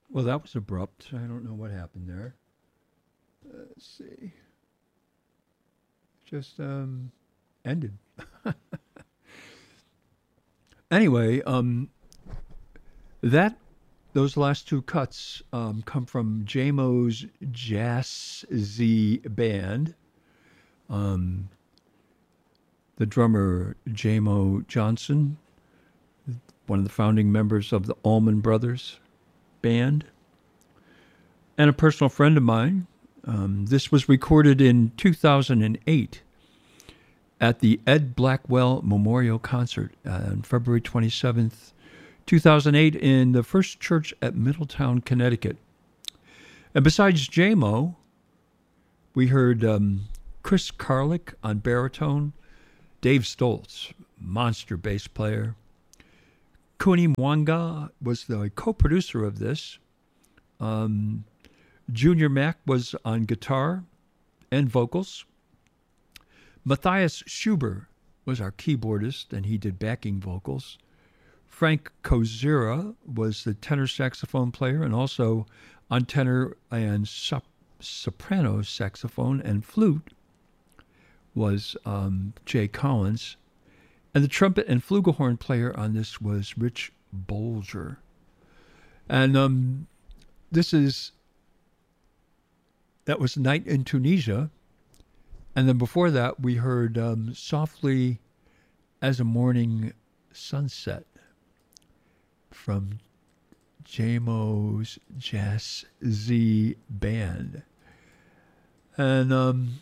Well, that was abrupt. I don't know what happened there. Let's see. Just ended. Anyway, that those last two cuts come from JMO's Jazzy Band. Um, the drummer JMO Johnson, one of the founding members of the Allman Brothers Band, and a personal friend of mine. This was recorded in 2008 at the Ed Blackwell Memorial Concert on February 27th, 2008, in the First Church at Middletown, Connecticut. And besides JMO, we heard Chris Carlick on baritone, Dave Stoltz, monster bass player. Kuni Mwanga was the co-producer of this. Junior Mack was on guitar and vocals. Matthias Schuber was our keyboardist, and he did backing vocals. Frank Kozira was the tenor saxophone player, and also on tenor and soprano saxophone and flute was Jay Collins. And the trumpet and flugelhorn player on this was Rich Bolger. And that was Night in Tunisia. And then before that, we heard Softly as a Morning Sunset from JMO's Jazzy Band. And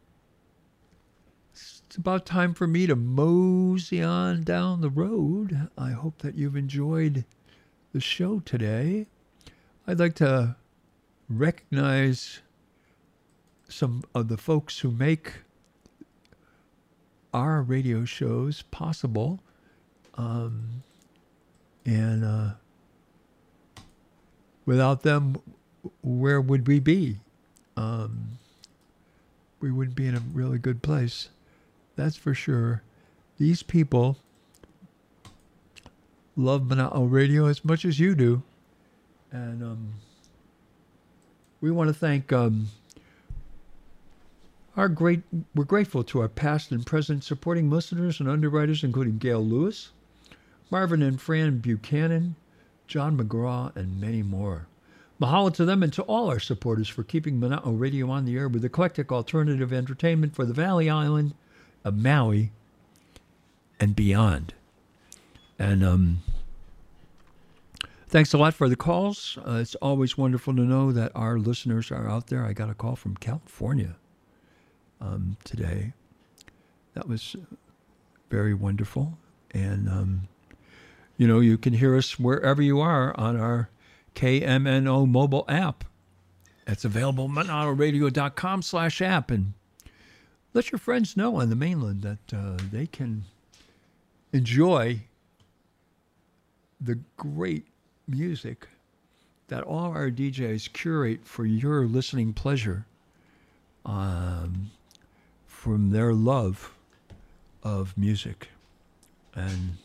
it's about time for me to mosey on down the road. I hope that you've enjoyed the show today. I'd like to recognize some of the folks who make our radio shows possible. And without them, where would we be? We wouldn't be in a really good place. That's for sure. These people love Mana'o Radio as much as you do. And we want to thank we're grateful to our past and present supporting listeners and underwriters, including Gail Lewis, Marvin and Fran Buchanan, John McGraw, and many more. Mahalo to them and to all our supporters for keeping Mana'o Radio on the air with eclectic alternative entertainment for the Valley Island of Maui and beyond. And thanks a lot for the calls. It's always wonderful to know that our listeners are out there. I got a call from California today. That was very wonderful. And, you can hear us wherever you are on our KMNO mobile app. It's available at mana'oradio.com/app. And let your friends know on the mainland that they can enjoy the great music that all our DJs curate for your listening pleasure from their love of music. And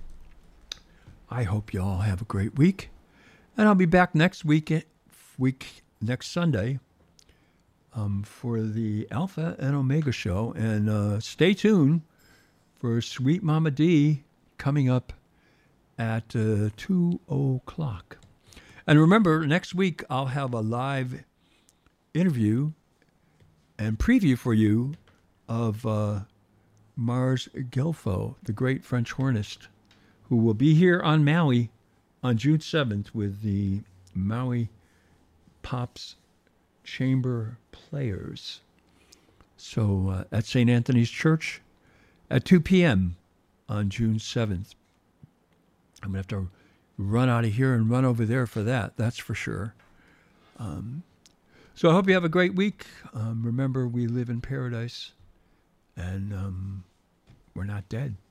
I hope you all have a great week. And I'll be back next next Sunday, for the Alpha and Omega show. And stay tuned for Sweet Mama D coming up at 2 o'clock. And remember, next week I'll have a live interview and preview for you of Mars Gelfo, the great French hornist, who will be here on Maui on June 7th with the Maui Pops Chamber Players. So at St. Anthony's Church at 2 p.m. on June 7th. I'm going to have to run out of here and run over there for that. That's for sure. So I hope you have a great week. Remember, we live in paradise, and we're not dead.